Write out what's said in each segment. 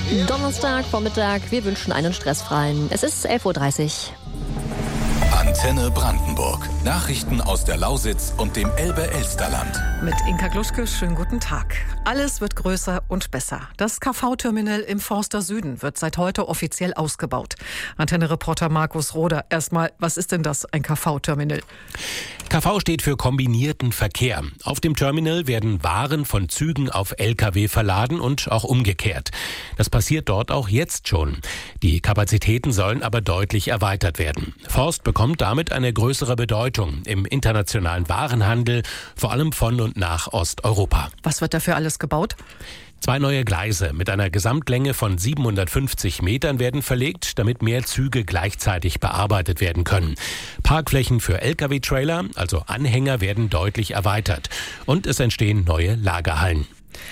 Donnerstag, Vormittag, wir wünschen einen stressfreien. Es ist 11.30 Uhr. Antenne Brandenburg. Nachrichten aus der Lausitz und dem Elbe-Elsterland. Mit Inka Gluschke, schönen guten Tag. Alles wird größer und besser. Das KV-Terminal im Forster Süden wird seit heute offiziell ausgebaut. Antenne-Reporter Markus Roder. Erstmal, was ist denn das, ein KV-Terminal? KV steht für kombinierten Verkehr. Auf dem Terminal werden Waren von Zügen auf Lkw verladen und auch umgekehrt. Das passiert dort auch jetzt schon. Die Kapazitäten sollen aber deutlich erweitert werden. Forst bekommt damit eine größere Bedeutung im internationalen Warenhandel, vor allem von und nach Osteuropa. Was wird dafür alles gebaut? 2 neue Gleise mit einer Gesamtlänge von 750 Metern werden verlegt, damit mehr Züge gleichzeitig bearbeitet werden können. Parkflächen für Lkw-Trailer, also Anhänger, werden deutlich erweitert. Und es entstehen neue Lagerhallen.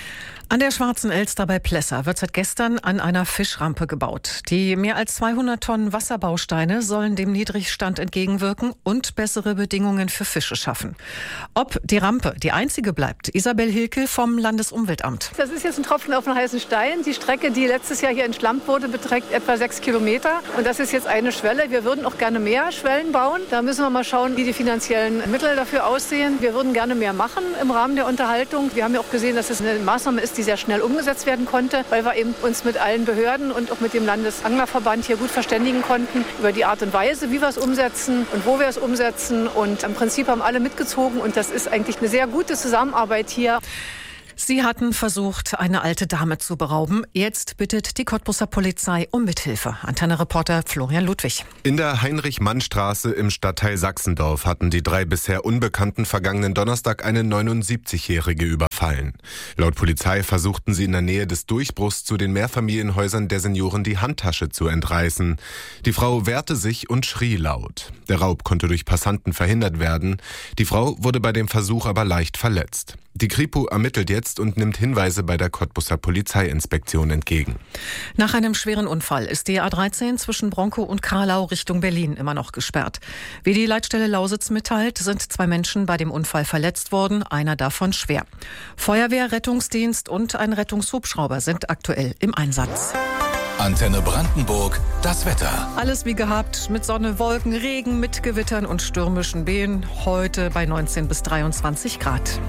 An der Schwarzen Elster bei Plessa wird seit gestern an einer Fischrampe gebaut. Die mehr als 200 Tonnen Wasserbausteine sollen dem Niedrigstand entgegenwirken und bessere Bedingungen für Fische schaffen. Ob die Rampe die einzige bleibt, Isabel Hilke vom Landesumweltamt. Das ist jetzt ein Tropfen auf den heißen Stein. Die Strecke, die letztes Jahr hier entschlammt wurde, beträgt etwa 6 Kilometer. Und das ist jetzt eine Schwelle. Wir würden auch gerne mehr Schwellen bauen. Da müssen wir mal schauen, wie die finanziellen Mittel dafür aussehen. Wir würden gerne mehr machen im Rahmen der Unterhaltung. Wir haben ja auch gesehen, dass es eine Maßnahme ist, die sehr schnell umgesetzt werden konnte, weil wir eben uns mit allen Behörden und auch mit dem Landesanglerverband hier gut verständigen konnten über die Art und Weise, wie wir es umsetzen und wo wir es umsetzen. Und im Prinzip haben alle mitgezogen und das ist eigentlich eine sehr gute Zusammenarbeit hier. Sie hatten versucht, eine alte Dame zu berauben. Jetzt bittet die Cottbuser Polizei um Mithilfe. Antenne-Reporter Florian Ludwig. In der Heinrich-Mann-Straße im Stadtteil Sachsendorf hatten die 3 bisher Unbekannten vergangenen Donnerstag eine 79-Jährige überfallen. Laut Polizei versuchten sie in der Nähe des Durchbruchs zu den Mehrfamilienhäusern der Senioren die Handtasche zu entreißen. Die Frau wehrte sich und schrie laut. Der Raub konnte durch Passanten verhindert werden. Die Frau wurde bei dem Versuch aber leicht verletzt. Die Kripo ermittelt jetzt und nimmt Hinweise bei der Cottbuser Polizeiinspektion entgegen. Nach einem schweren Unfall ist die A13 zwischen Bronkow und Krallau Richtung Berlin immer noch gesperrt. Wie die Leitstelle Lausitz mitteilt, sind 2 Menschen bei dem Unfall verletzt worden, einer davon schwer. Feuerwehr, Rettungsdienst und ein Rettungshubschrauber sind aktuell im Einsatz. Antenne Brandenburg, das Wetter. Alles wie gehabt, mit Sonne, Wolken, Regen, mit Gewittern und stürmischen Wehen. Heute bei 19 bis 23 Grad.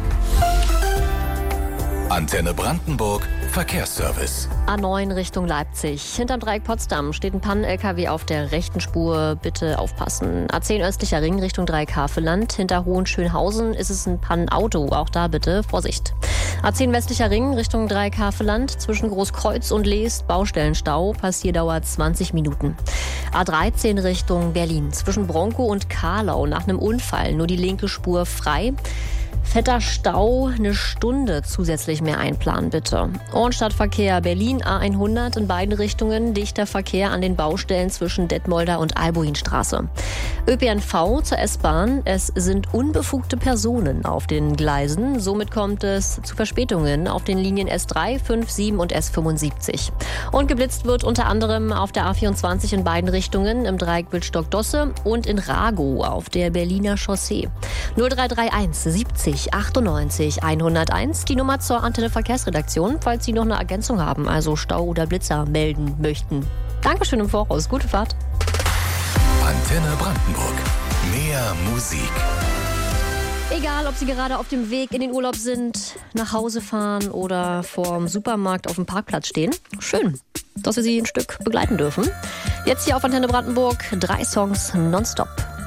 Antenne Brandenburg, Verkehrsservice. A9 Richtung Leipzig. Hinterm Dreieck Potsdam steht ein Pannen-LKW auf der rechten Spur. Bitte aufpassen. A10 östlicher Ring Richtung Dreieck Havelland. Hinter Hohenschönhausen ist es ein Pannenauto. Auch da bitte Vorsicht. A10 westlicher Ring Richtung Dreieck Havelland. Zwischen Großkreuz und Leest Baustellenstau. Passierdauer 20 Minuten. A13 Richtung Berlin. Zwischen Bronkow und Karlau nach einem Unfall. Nur die linke Spur frei. Fetter Stau, 1 Stunde zusätzlich mehr einplanen, bitte. Stadtverkehr Berlin A100 in beiden Richtungen. Dichter Verkehr an den Baustellen zwischen Detmolder und Albuinstraße. ÖPNV zur S-Bahn. Es sind unbefugte Personen auf den Gleisen. Somit kommt es zu Verspätungen auf den Linien S3, 5, 7 und S75. Und geblitzt wird unter anderem auf der A24 in beiden Richtungen, im Dreieck Wittstock-Dosse und in Ragow auf der Berliner Chaussee. 0331 70 98 101, die Nummer zur Antenne Verkehrsredaktion, falls Sie noch eine Ergänzung haben, also Stau oder Blitzer melden möchten. Dankeschön im Voraus, gute Fahrt. Antenne Brandenburg, mehr Musik. Egal, ob Sie gerade auf dem Weg in den Urlaub sind, nach Hause fahren oder vorm Supermarkt auf dem Parkplatz stehen, schön, dass wir Sie ein Stück begleiten dürfen. Jetzt hier auf Antenne Brandenburg 3 Songs nonstop.